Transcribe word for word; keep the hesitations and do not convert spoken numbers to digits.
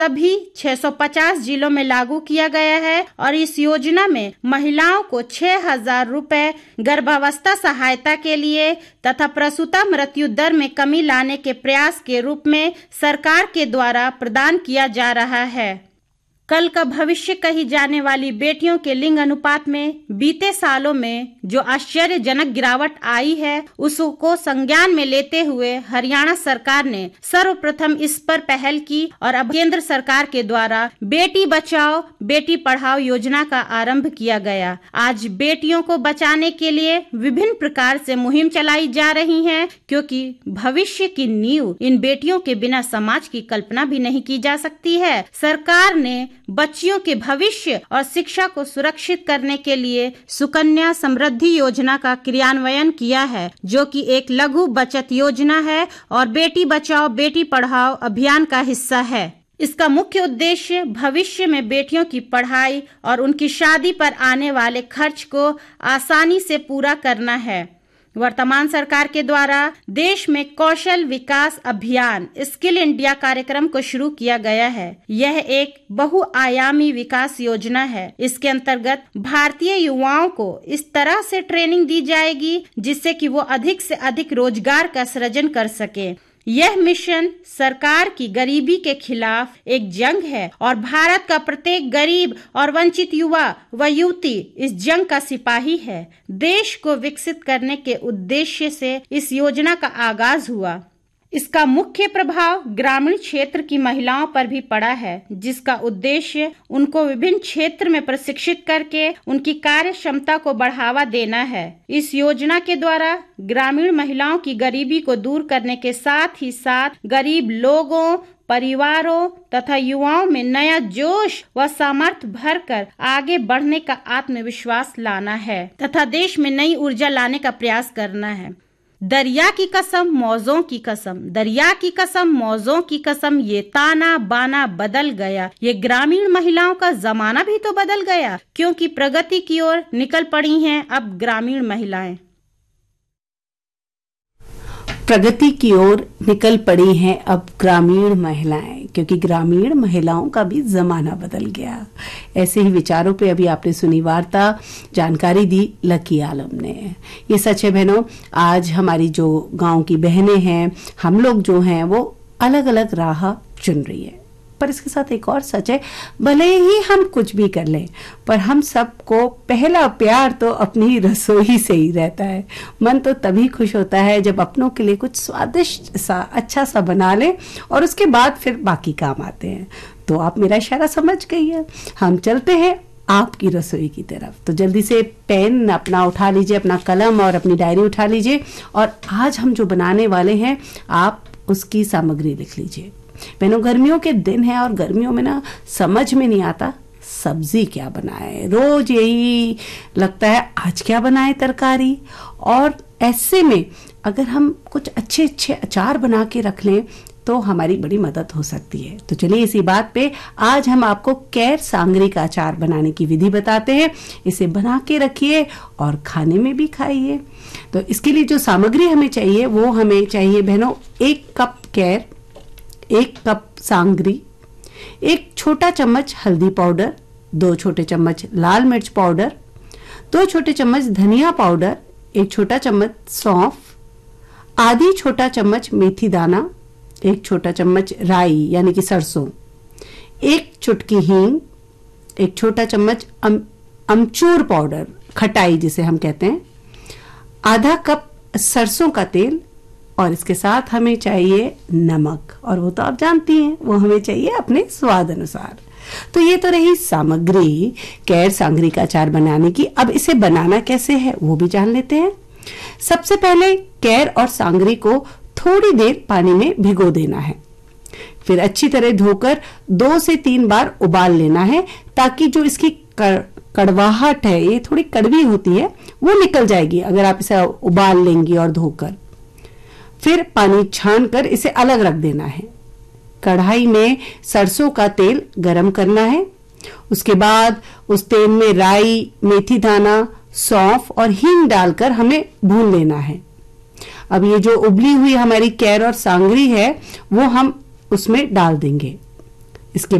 सभी छह सौ पचास जिलों में लागू किया गया है और इस योजना में महिलाओं को छह हजार रुपए गर्भावस्था सहायता के लिए तथा प्रसूता मृत्यु दर में कमी लाने के प्रयास के रूप में सरकार के द्वारा प्रदान किया जा रहा है। कल का भविष्य कही जाने वाली बेटियों के लिंग अनुपात में बीते सालों में जो आश्चर्यजनक गिरावट आई है, उसको संज्ञान में लेते हुए हरियाणा सरकार ने सर्वप्रथम इस पर पहल की और अब केंद्र सरकार के द्वारा बेटी बचाओ बेटी पढ़ाओ योजना का आरंभ किया गया। आज बेटियों को बचाने के लिए विभिन्न प्रकार से मुहिम चलाई जा रही है, क्योंकि भविष्य की नींव इन बेटियों के बिना समाज की कल्पना भी नहीं की जा सकती है। सरकार ने बच्चियों के भविष्य और शिक्षा को सुरक्षित करने के लिए सुकन्या समृद्धि योजना का क्रियान्वयन किया है, जो कि एक लघु बचत योजना है और बेटी बचाओ बेटी पढ़ाओ अभियान का हिस्सा है। इसका मुख्य उद्देश्य भविष्य में बेटियों की पढ़ाई और उनकी शादी पर आने वाले खर्च को आसानी से पूरा करना है। वर्तमान सरकार के द्वारा देश में कौशल विकास अभियान स्किल इंडिया कार्यक्रम को शुरू किया गया है। यह एक बहुआयामी विकास योजना है। इसके अंतर्गत भारतीय युवाओं को इस तरह से ट्रेनिंग दी जाएगी जिससे कि वो अधिक से अधिक रोजगार का सृजन कर सके। यह मिशन सरकार की गरीबी के खिलाफ एक जंग है और भारत का प्रत्येक गरीब और वंचित युवा व युवती इस जंग का सिपाही है। देश को विकसित करने के उद्देश्य से इस योजना का आगाज हुआ। इसका मुख्य प्रभाव ग्रामीण क्षेत्र की महिलाओं पर भी पड़ा है, जिसका उद्देश्य उनको विभिन्न क्षेत्र में प्रशिक्षित करके उनकी कार्य क्षमता को बढ़ावा देना है। इस योजना के द्वारा ग्रामीण महिलाओं की गरीबी को दूर करने के साथ ही साथ गरीब लोगों, परिवारों तथा युवाओं में नया जोश व सामर्थ्य भरकर आगे बढ़ने का आत्मविश्वास लाना है तथा देश में नई ऊर्जा लाने का प्रयास करना है। दरिया की कसम मौजों की कसम, दरिया की कसम मौजों की कसम, ये ताना बाना बदल गया, ये ग्रामीण महिलाओं का जमाना भी तो बदल गया, क्योंकि प्रगति की ओर निकल पड़ी हैं अब ग्रामीण महिलाएं। प्रगति की ओर निकल पड़ी हैं अब ग्रामीण महिलाएं, क्योंकि ग्रामीण महिलाओं का भी जमाना बदल गया। ऐसे ही विचारों पे अभी आपने सुनी वार्ता, जानकारी दी लकी आलम ने। ये सच है बहनों, आज हमारी जो गांव की बहनें हैं, हम लोग जो हैं वो अलग अलग राह चुन रही है। पर इसके साथ एक और सच है, भले ही हम कुछ भी कर लें पर हम सबको पहला प्यार तो अपनी रसोई से ही रहता है। मन तो तभी खुश होता है जब अपनों के लिए कुछ स्वादिष्ट सा अच्छा सा बना लें और उसके बाद फिर बाकी काम आते हैं। तो आप मेरा इशारा समझ गई है, हम चलते हैं आपकी रसोई की तरफ। तो जल्दी से पेन अपना उठा लीजिए, अपना कलम और अपनी डायरी उठा लीजिए और आज हम जो बनाने वाले हैं आप उसकी सामग्री लिख लीजिए। बहनों, गर्मियों के दिन है और गर्मियों में ना समझ में नहीं आता सब्जी क्या बनाए। रोज यही लगता है आज क्या बनाए तरकारी। और ऐसे में अगर हम कुछ अच्छे अच्छे अचार बना के रख लें तो हमारी बड़ी मदद हो सकती है। तो चलिए इसी बात पे आज हम आपको कैर सांगरी का अचार बनाने की विधि बताते हैं। इसे बना के रखिए और खाने में भी खाइए। तो इसके लिए जो सामग्री हमें चाहिए वो हमें चाहिए बहनों, एक कप कैर, एक कप सांगरी, एक छोटा चम्मच हल्दी पाउडर, दो छोटे चम्मच लाल मिर्च पाउडर, दो छोटे चम्मच धनिया पाउडर, एक छोटा चम्मच सौंफ, आधी छोटा चम्मच मेथी दाना, एक छोटा चम्मच राई यानी कि सरसों, एक चुटकी हींग, एक छोटा चम्मच अम, अमचूर पाउडर, खटाई जिसे हम कहते हैं, आधा कप सरसों का तेल और इसके साथ हमें चाहिए नमक, और वो तो आप जानती हैं वो हमें चाहिए अपने स्वाद अनुसार। तो ये तो रही सामग्री कैर सांगरी का अचार बनाने की। अब इसे बनाना कैसे है वो भी जान लेते हैं। सबसे पहले कैर और सांगरी को थोड़ी देर पानी में भिगो देना है, फिर अच्छी तरह धोकर दो से तीन बार उबाल लेना है ताकि जो इसकी कर, कड़वाहट है, ये थोड़ी कड़वी होती है, वो निकल जाएगी अगर आप इसे उबाल लेंगी और धोकर। फिर पानी छानकर इसे अलग रख देना है। कढ़ाई में सरसों का तेल गरम करना है। उसके बाद उस तेल में राई, मेथी दाना, सौंफ और हींग डालकर हमें भून लेना है। अब ये जो उबली हुई हमारी कैर और सांगरी है वो हम उसमें डाल देंगे। इसके